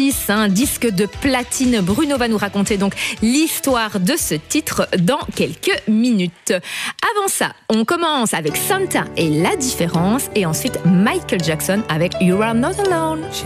2006, un disque de platine. Bruno va nous raconter donc l'histoire de ce titre dans quelques minutes. Avant ça, on commence avec Santa et La Différence et ensuite Michael Jackson avec You Are Not Alone. She